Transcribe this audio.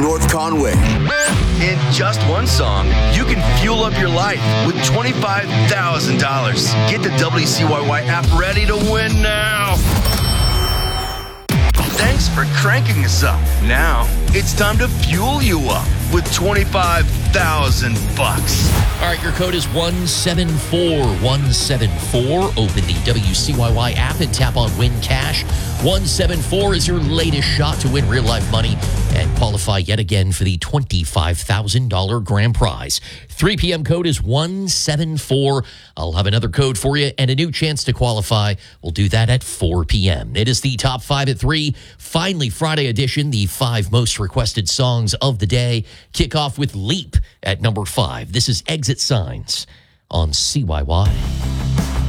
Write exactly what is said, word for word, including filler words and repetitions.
North Conway. In just one song, you can fuel up your life with twenty-five thousand dollars. Get the W C Y Y app ready to win now. Thanks for cranking us up. Now, it's time to fuel you up with twenty-five thousand bucks. All right, your code is one seven four one seven four. Open the W C Y Y app and tap on Win Cash. one seven four is your latest shot to win real-life money and qualify yet again for the twenty-five thousand dollars grand prize. three p.m. code is one seven four. I'll have another code for you and a new chance to qualify. We'll do that at four p.m. It is the Top five at three. Finally, Friday edition, the five most requested songs of the day. Kick off with Leap at number five. This is Exit Signs on C Y Y.